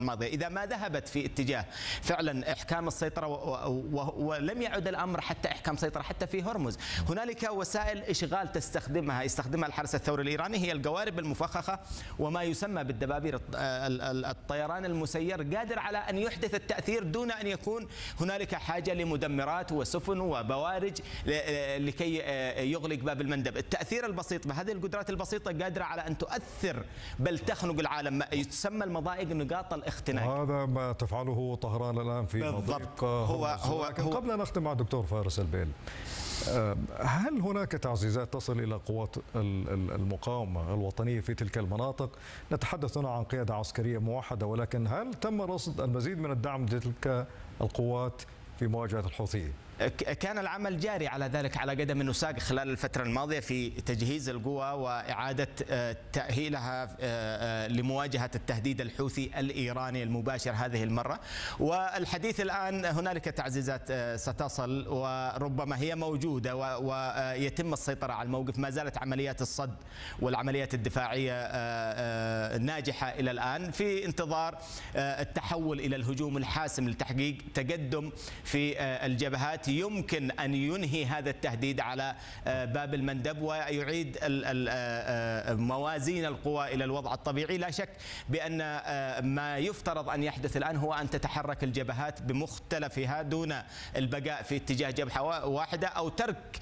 الماضية إذا ما ذهبت في اتجاه فعلا إحكام السيطرة ولم يعد الأمر حتى إحكام سيطرة حتى في هرمز. هنالك وسائل إشغال يستخدمها الحرس الثوري الإيراني، هي القوارب المفخخة وما يسمى بالدبابير الطيران المسير، قادر على أن يحدث التأثير دون أن يكون هنالك حاجة لمدمرات وسفن وبوارج لكي يغلق باب المندب. التأثير البسيط بهذه القدرات البسيطة قادرة على أن تؤثر بل تخنق العالم، ما يسمى المضائق نقاط الاختناق. وهذا ما تفعله طهران الآن في مضيق هو قبل أن نختم مع الدكتور فارس البيل، هل هناك تعزيزات تصل إلى قوات المقاومة الوطنية في تلك المناطق؟ نتحدث هنا عن قيادة عسكرية موحدة، ولكن هل تم رصد المزيد من الدعم لتلك القوات في مواجهة الحوثيين؟ كان العمل جاري على ذلك على قدم وساق خلال الفترة الماضية في تجهيز القوى وإعادة تأهيلها لمواجهة التهديد الحوثي الإيراني المباشر هذه المرة. والحديث الآن هنالك تعزيزات ستصل وربما هي موجودة ويتم السيطرة على الموقف. ما زالت عمليات الصد والعمليات الدفاعية ناجحة إلى الآن في انتظار التحول إلى الهجوم الحاسم لتحقيق تقدم في الجبهات يمكن أن ينهي هذا التهديد على باب المندب ويعيد موازين القوى إلى الوضع الطبيعي. لا شك بأن ما يفترض أن يحدث الآن هو أن تتحرك الجبهات بمختلفها دون البقاء في اتجاه جبهة واحدة أو ترك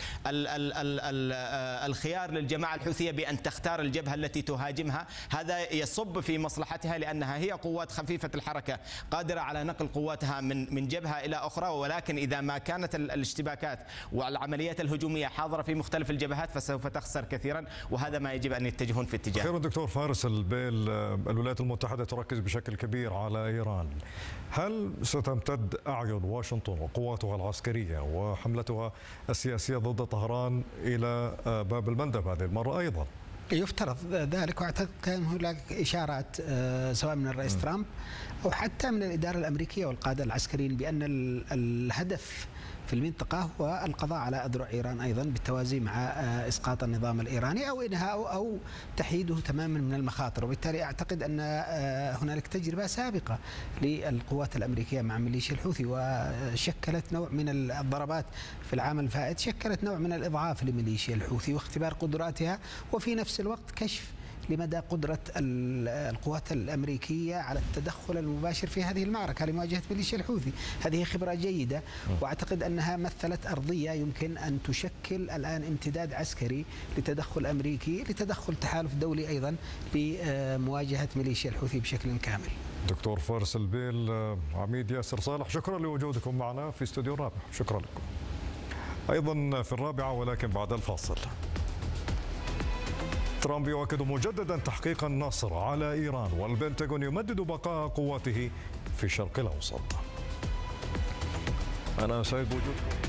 الخيار للجماعة الحوثية بأن تختار الجبهة التي تهاجمها. هذا يصب في مصلحتها لأنها هي قوات خفيفة الحركة قادرة على نقل قواتها من جبهة إلى أخرى، ولكن إذا ما كانت الاشتباكات والعمليات الهجومية حاضرة في مختلف الجبهات فسوف تخسر كثيرا، وهذا ما يجب أن يتجهون في اتجاه. أخيرا دكتور فارس البيل، الولايات المتحدة تركز بشكل كبير على إيران، هل ستمتد أعين واشنطن وقواتها العسكرية وحملتها السياسية ضد طهران إلى باب المندب هذه المرة أيضا؟ يفترض ذلك، واعتقد كان هناك اشارات سواء من الرئيس ترامب او حتى من الاداره الامريكيه والقاده العسكريين بان الهدف في المنطقة هو القضاء على أذرع إيران أيضا بالتوازي مع إسقاط النظام الإيراني أو إنهاءه أو تحييده تماما من المخاطر. وبالتالي أعتقد أن هنالك تجربة سابقة للقوات الأمريكية مع ميليشيا الحوثي وشكلت نوع من الضربات في العام الفائت، شكلت نوع من الإضعاف لميليشيا الحوثي واختبار قدراتها وفي نفس الوقت كشف لمدى قدرة القوات الأمريكية على التدخل المباشر في هذه المعركة لمواجهة ميليشيا الحوثي. هذه خبرة جيدة، وأعتقد أنها مثلت أرضية يمكن أن تشكل الآن امتداد عسكري لتدخل أمريكي، لتدخل تحالف دولي أيضا لمواجهة ميليشيا الحوثي بشكل كامل. دكتور فارس البيل، عميد ياسر صالح، شكرا لوجودكم معنا في استوديو الرابع. شكرا لكم. أيضا في الرابعة ولكن بعد الفاصل. ترامب يؤكد مجددا تحقيق النصر على إيران، والبنتاغون يمدد بقاء قواته في الشرق الأوسط. أنا سعيد بوجودكم.